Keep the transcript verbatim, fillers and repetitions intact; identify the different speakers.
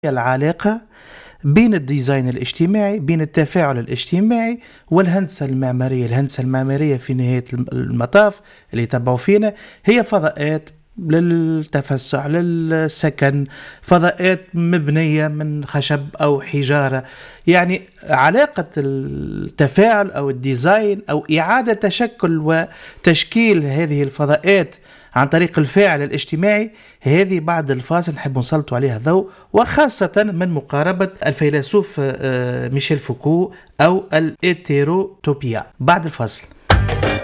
Speaker 1: العلاقة بين الديزاين الاجتماعي، بين التفاعل الاجتماعي والهندسة المعمارية. الهندسة المعمارية في نهاية المطاف اللي يتبعوا فينا هي فضاءات للتفسح، للسكن، فضاءات مبنية من خشب أو حجارة. يعني علاقة التفاعل أو الديزاين أو إعادة تشكل وتشكيل هذه الفضاءات عن طريق الفاعل الاجتماعي، هذه بعد الفاصل نحب نسلطوا عليها ضوء، وخاصة من مقاربة الفيلسوف ميشيل فوكو أو الإيتيروتوبيا. بعد الفاصل.